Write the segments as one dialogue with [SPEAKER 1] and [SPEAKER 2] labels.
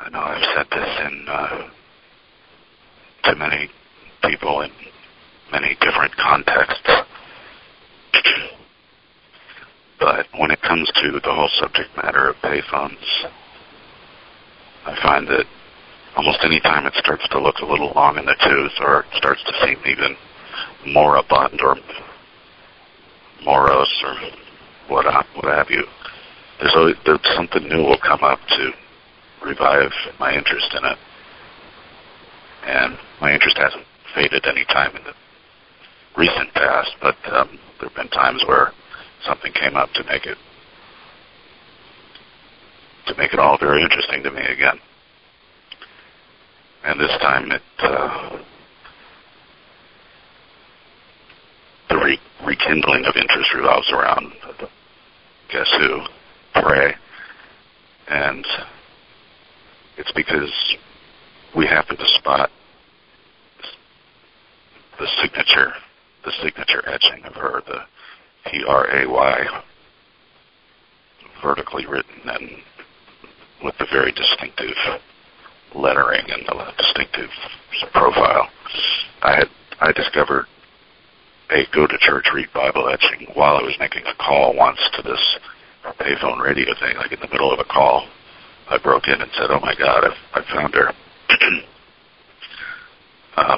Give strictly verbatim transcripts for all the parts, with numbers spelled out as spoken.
[SPEAKER 1] I know I've said this in uh, to many people in many different contexts, but when it comes to the whole subject matter of payphones, I find that almost any time it starts to look a little long in the tooth, or it starts to seem even moribund or morose or what, what have you, there's always there's something new will come up to revive my interest in it. And my interest hasn't faded any time in the recent past, but um, there have been times where something came up to make it to make it all very interesting to me again. And this time it uh, the re- rekindling of interest revolves around uh, guess who? Prey. And it's because we happen to spot the signature, the signature etching of her, the P R A Y, vertically written and with the very distinctive lettering and the distinctive profile. I had I discovered a go to church read Bible etching while I was making a call once to this payphone radio thing, like in the middle of a call. I broke in and said, "Oh my God, I've, I found her." um,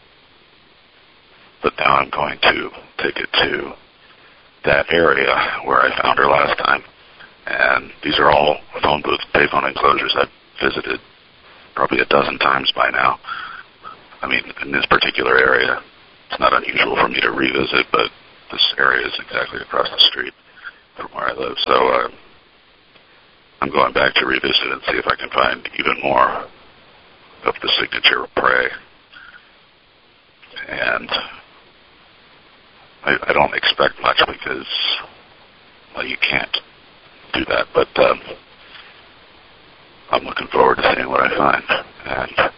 [SPEAKER 1] but now I'm going to take it to that area where I found her last time. And these are all phone booth, payphone enclosures I've visited probably a dozen times by now. I mean, in this particular area, it's not unusual for me to revisit, but this area is exactly across the street from where I live. So uh, I'm going back to revisit and see if I can find even more of the signature of Prey. And I, I don't expect much because, well, you can't do that, but um, I'm looking forward to seeing what I find. And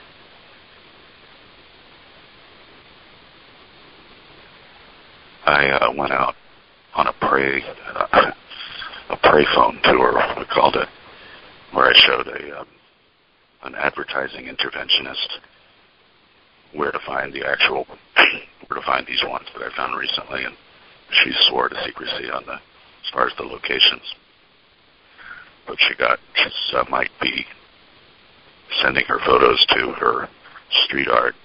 [SPEAKER 1] I uh, went out on a Prey uh, a Prey phone tour, we called it, where I showed a um, an advertising interventionist where to find the actual where to find these ones that I found recently, and she swore to secrecy on the as far as the locations. But she got she uh, might be sending her photos to her street art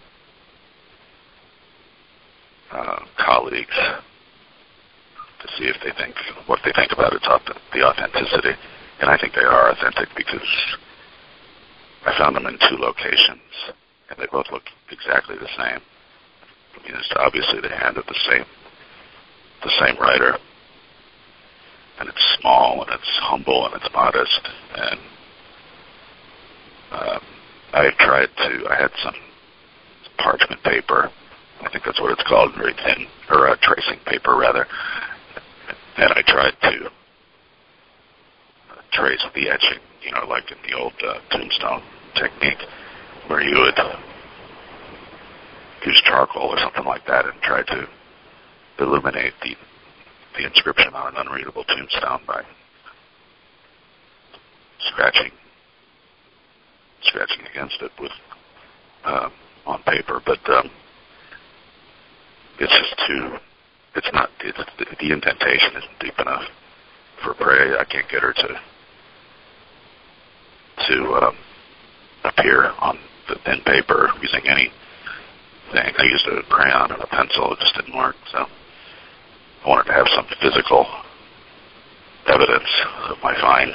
[SPEAKER 1] uh, colleagues to see if they think what they think about its the authenticity, and I think they are authentic because I found them in two locations, and they both look exactly the same. I mean, it's obviously the hand of the same the same writer, and it's small and it's humble and it's modest. And um, I tried to. I had some parchment paper. I think that's what it's called, very thin, or uh, tracing paper rather. And I tried to uh, trace the etching, you know, like in the old uh, tombstone technique, where you would use charcoal or something like that and try to illuminate the the inscription on an unreadable tombstone by scratching scratching against it with uh, on paper. But um, it's just too. It's not. It's, the, the indentation isn't deep enough for Prey. I can't get her to to um, appear on the thin paper using anything. I used a crayon and a pencil. It just didn't work. So I wanted to have some physical evidence of my finds.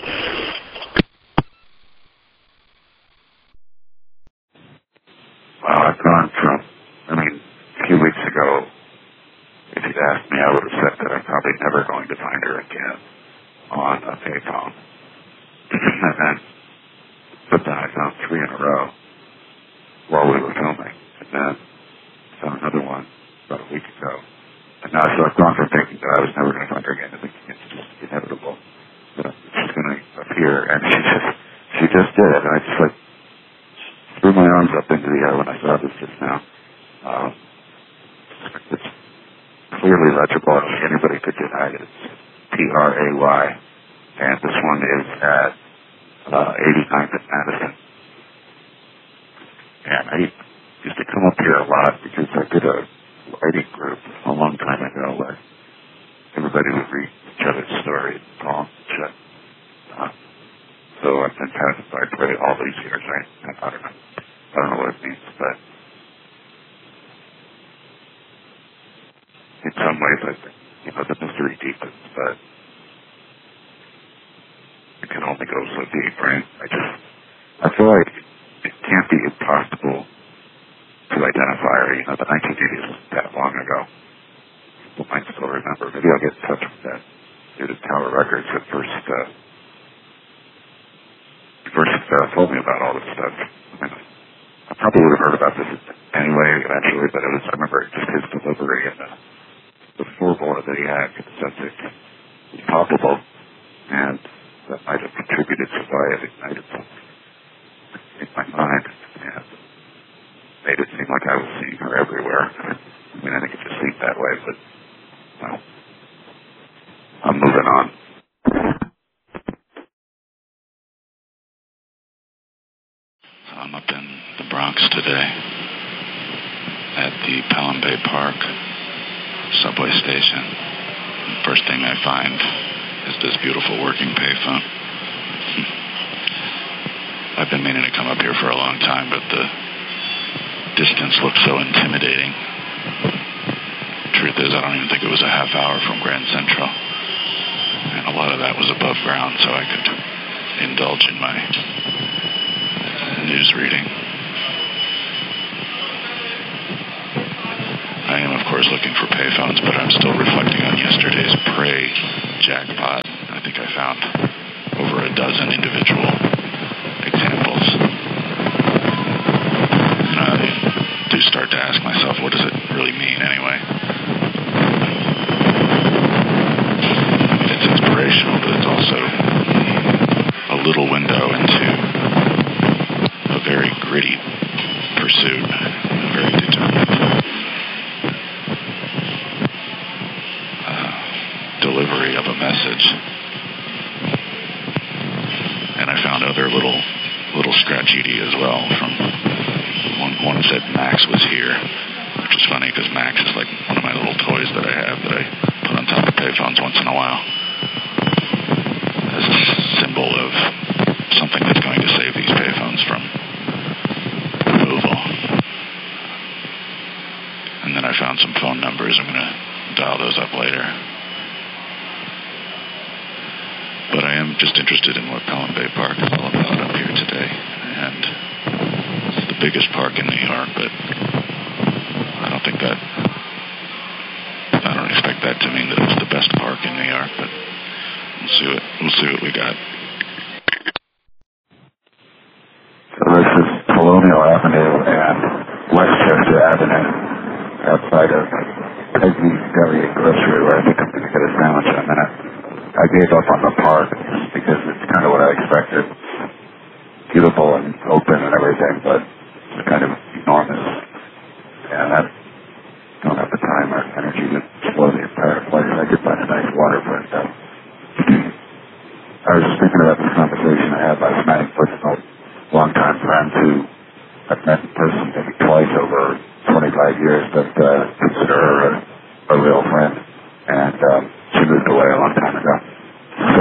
[SPEAKER 1] Well, I've gone from. I mean, a few weeks ago, if you'd asked me, I would have said that I'm probably never going to find her again on a payphone. And then, but then I found three in a row while we were filming. And then found another one about a week ago. And now, so I've gone from thinking that I was never going to find her again to thinking it's just inevitable that she's going to appear. And she just, she just did it. And I just like threw my arms up into the air when I saw this just now. Um, it's clearly legible. I don't think anybody could deny it. It's P R A Y, and this one is at uh, eighty-ninth and Madison. And I used to come up here a lot because I did a writing group a long time ago where everybody would read each other's stories, poems, and shit. Uh, so I've been passing by Bray all these years. I, I don't know. I don't know what it means, but in some ways, I think, you know, the mystery deepens, but it can only go so deep, right? I just, I feel like it can't be impossible to identify her. You know, the nineteen eighties wasn't that long ago. People might still remember. Maybe I'll get in touch with that dude at Tower Records that first, uh, first uh, told me about all this stuff. I mean, I probably would have heard about this anyway, eventually, but it was, I remember just his delivery and the, the formula that he had in the sense it was palpable, and that might have contributed to why it ignited something in my mind, and made it seem like I was seeing her everywhere. I mean, I think it just seemed that way, but, well, I'm moving on.
[SPEAKER 2] I'm up in the Bronx today at the Pelham Bay Park subway station. The first thing I find is this beautiful working payphone. I've been meaning to come up here for a long time, but the distance looked so intimidating. Truth is, I don't even think it was a half hour from Grand Central, and a lot of that was above ground, so I could indulge in my news reading. I am, of course, looking for payphones, but I'm still reflecting on yesterday's Prey jackpot. I think I found over a dozen individual examples. And I do start to ask myself, what does it really mean anyway? I mean, it's inspirational, but it's also a little window into a very gritty pursuit, a very determined uh, delivery of a message. And I found other little little scratchity as well. From one, one said Max was here, which is funny because Max is like one of my little toys that I have that I put on top of payphones once in a while as a symbol of something that's going to save these payphones from removal. And then I found some phone numbers. I'm going to dial those up later. But I am just interested in what Pelham Bay Park is all about up here today. And it's the biggest park in New York, but I don't think that, I don't expect that to mean that it's the best park in New York, but we'll see what, we'll see what we got.
[SPEAKER 1] So this is Colonial Avenue and Westchester Avenue outside of Peggy's Deli and Grocery, where I think I'm going to get a sandwich in a minute. I gave up on the park because it's kind of what I expected. Beautiful and open and everything, but it's kind of enormous. And I don't have the time or energy to explore the entire place. I could find a nice waterfront though. I was just thinking about this conversation I had last night with a longtime friend who I've met in person maybe twice over twenty-five years, but uh, consider her a, a real friend. And um, she moved away a long time ago. So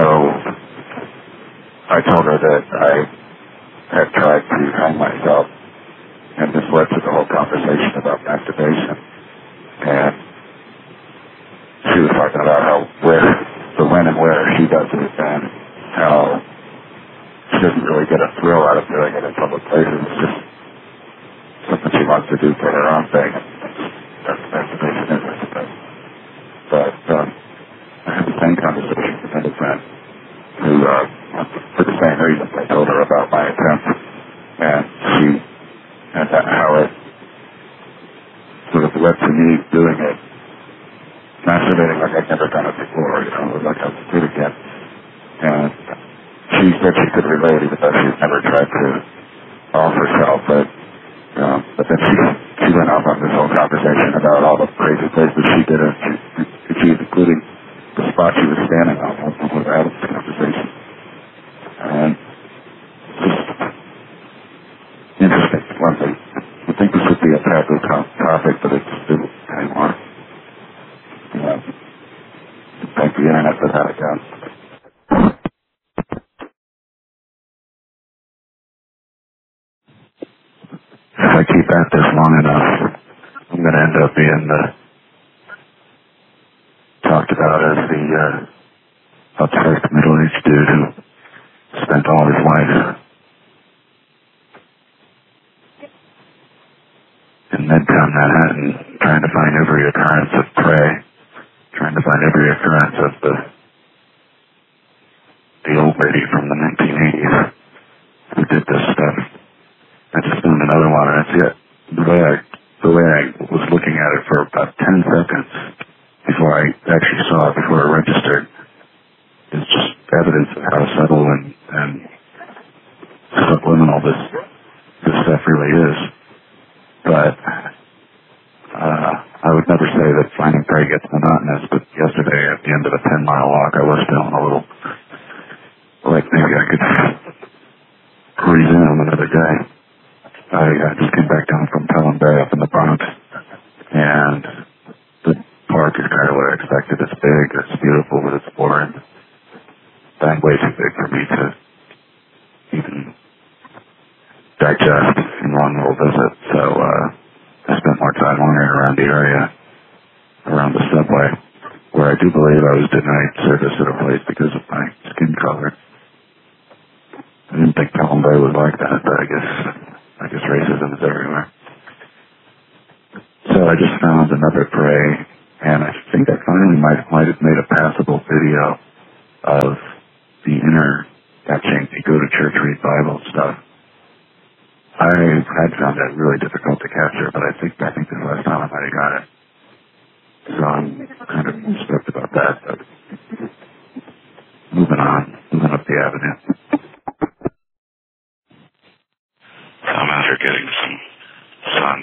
[SPEAKER 1] I told her that I had tried to hang myself, and this led to the whole conversation about masturbation. And she was talking about how where, the when and where she does it, and how she doesn't really get a thrill out of doing it in public places. It's just something she wants to do for her own thing. That's what masturbation is, I suppose. But um, I had the same conversation with another friend who, uh, for the same reasons, I told her about my attempt, and she, and how it sort of led to me doing it, masturbating like I'd never done it before, you know, it was like I was a kid again. And she said she could relate, even though she's never tried to off herself, but um, but then she, she went off on this whole conversation about all the crazy places she did it, she, including the spot she was standing on when we were having this conversation. And keep at this long enough, I'm going to end up being the, talked about as the uh, upset middle-aged dude who spent all his life in Midtown Manhattan trying to find every occurrence of prey, trying to find every occurrence of the the old lady from the nineteen eighties who did this stuff. I just found another one, and it's yet the way I the way I was looking at it for about ten seconds before I actually saw it, before I registered, is just evidence of how subtle and, and subliminal this this stuff really is. But uh, I would never say that finding prey gets monotonous, but yesterday at the end of a ten-mile walk, I was feeling a little like maybe I could resume another day. I, I just came back down from Pelham Bay up in the Bronx, and the park is kind of what I expected. It's big, it's beautiful, but it's boring. That's way too big for me to even digest in one little visit. So uh, I spent more time wandering around the area, around the subway, where I do believe I was denied service at a place because of my skin color. I didn't think Pelham Bay was like that, but I guess I guess racism is everywhere. So I just found another prey, and I think I finally might might have made a passable video of the inner etching, the go to church, read Bible stuff. I had found that really difficult to capture, but I think I think this last time I might have got it. So I'm kind of stoked about that. But moving on, moving up the avenue.
[SPEAKER 2] I'm out here getting some sun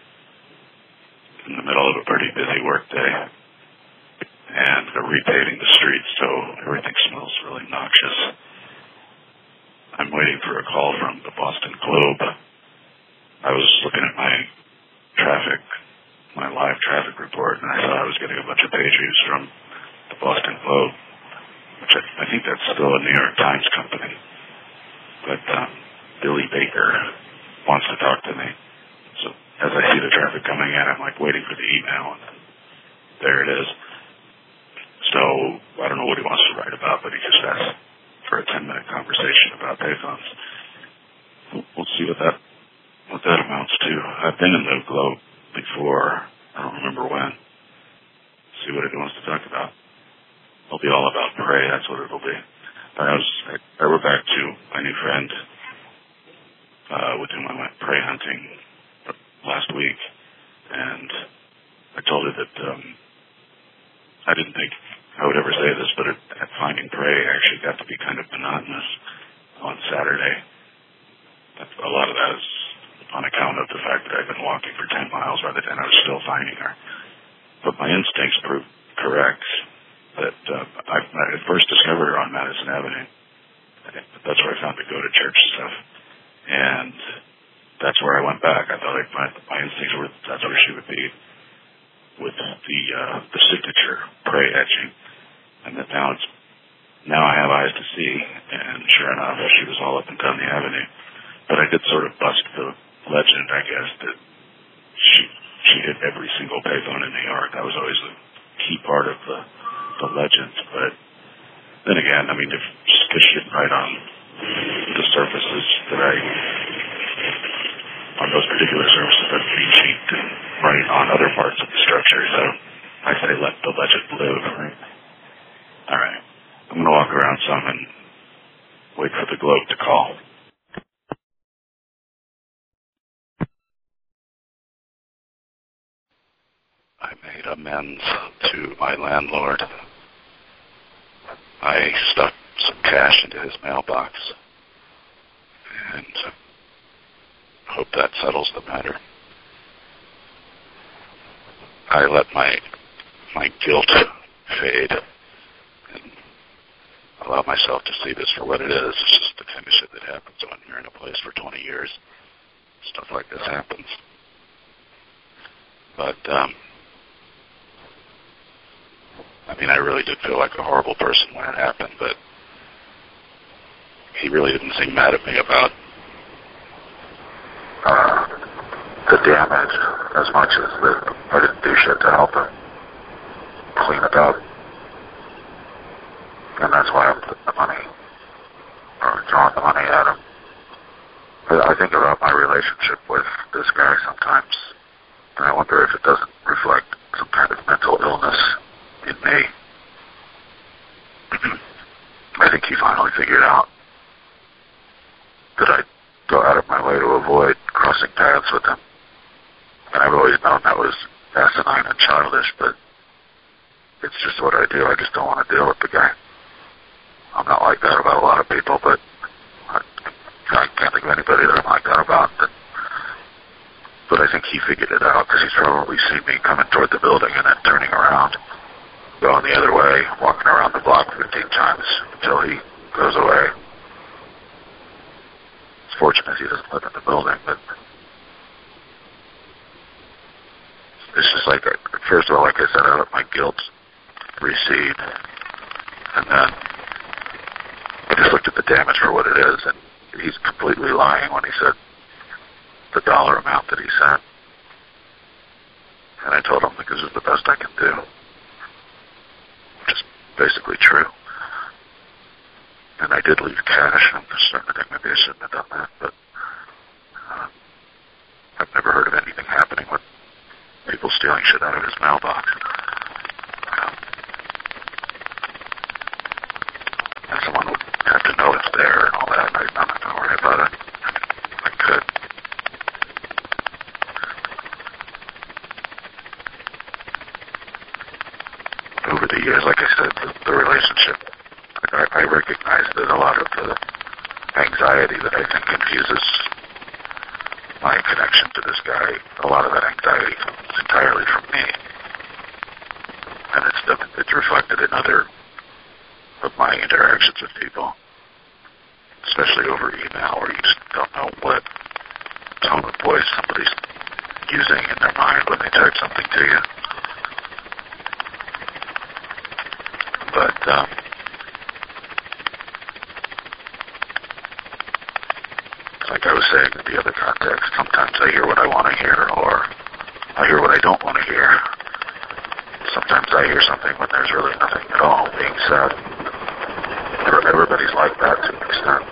[SPEAKER 2] in the middle of a pretty busy work day, and they're repaving the streets, so everything smells really noxious. I'm waiting for a call from the Boston Globe. I was looking at my traffic, my live traffic report, and I saw I was getting a bunch of page views from the Boston Globe, which I, I think that's still a New York Times company. But um, Billy Baker wants to talk to me. So as I see the traffic coming in, I'm like waiting for the email, and then there it is. So I don't know what he wants to write about, but he just asked for a ten-minute conversation about payphones. We'll, we'll see what that what that amounts to. I've been in the Globe before. I don't remember when. See what he wants to talk about. It'll be all about prey. That's what it'll be. But I was I, I went back to my new friend uh, with whom I went prey hunting last week, and I told her that um, I didn't think I would ever say this, but at, at finding prey, I actually got to be kind of monotonous on Saturday. That's, a lot of that is on account of the fact that I've been walking for ten miles rather than I was still finding her. But my instincts proved correct that uh, I, I first discovered her on Madison Avenue. That's where I found the go-to church stuff. And that's where I went back. I thought like my, my instincts were that's where she would be with the uh, the signature prey etching. And that now it's now I have eyes to see, and sure enough, she was all up and down the avenue. But I did sort of bust the legend, I guess, that she she hit every single payphone in New York. That was always a key part of the the legend. But then again, I mean, if because she didn't write on the surfaces that I on those particular surfaces that be cheat and write on other parts of the structure. So I say let the legend live. Right? All right, I'm going to walk around some and wait for the Globe to call. I made amends to my landlord. I stuck some cash into his mailbox, and hope that settles the matter. I let my my guilt fade and allow myself to see this for what it is. It's just the kind of shit that happens when you're in a place for twenty years. Stuff like this happens. But, um, I mean, I really did feel like a horrible person when it happened, but he really didn't seem mad at me about uh,
[SPEAKER 1] damage as much as that I didn't do shit to help him clean it up. And that's why I'm putting the money, or drawing the money at him. I think about my relationship with this guy sometimes, and I wonder if it doesn't reflect some kind of mental illness in me. I think he finally figured out that I go out of my way to avoid crossing paths with him. And I've always known that was asinine and childish, but it's just what I do. I just don't want to deal with the guy. I'm not like that about a lot of people, but I, I can't think of anybody that I'm like that about. But, but I think he figured it out because he's probably seen me coming toward the building and then turning around, going the other way, walking around the block fifteen times until he goes away. It's fortunate he doesn't live in the building, but it's just like, first of all, like I said, I let my guilt recede, and then I just looked at the damage for what it is, and he's completely lying when he said the dollar amount that he sent. And I told him, like, this is the best I can do, which is basically true. And I did leave cash. I'm starting to think maybe I shouldn't have done that, but uh, I've never heard of anything happening with people stealing shit out of his mailbox. Um, and someone would have to know it's there and all that. I, I'm not going to worry about it. I mean, I could. Over the years, like I said, the, the relationship, I, I recognize that a lot of the anxiety that I think confuses my connection to this guy, a lot of that anxiety comes entirely from me. And it's, it's reflected in other of my interactions with people, especially over email, where you just don't know what tone of voice somebody's using in their mind when they type something to you. But, um, like I was saying in the other context, sometimes I hear what I want to hear, or I hear what I don't want to hear. Sometimes I hear something when there's really nothing at all being said. Everybody's like that to an extent.